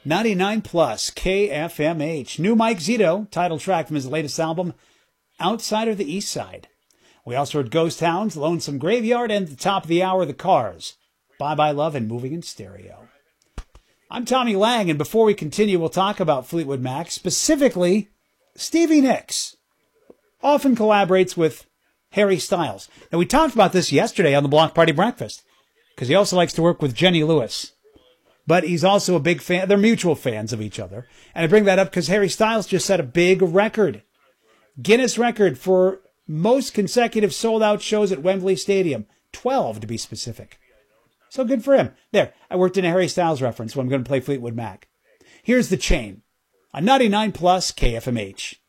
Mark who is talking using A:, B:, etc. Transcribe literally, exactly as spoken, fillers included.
A: ninety-nine plus K F M H. New Mike Zito, title track from his latest album, Outside of the East Side. We also heard Ghost Towns, Lonesome Graveyard, and at the top of the hour, The Cars, Bye Bye Love, and Moving in Stereo. I'm Tommy Lang, and before we continue, we'll talk about Fleetwood Mac, specifically Stevie Nicks. Often collaborates with Harry Styles. Now, we talked about this yesterday on the Block Party Breakfast, because he also likes to work with Jenny Lewis. But he's also a big fan. They're mutual fans of each other. And I bring that up because Harry Styles just set a big record. Guinness record for most consecutive sold-out shows at Wembley Stadium. twelve, to be specific. So good for him. There, I worked in a Harry Styles reference when I'm going to play Fleetwood Mac. Here's The Chain on ninety-nine plus K F M H.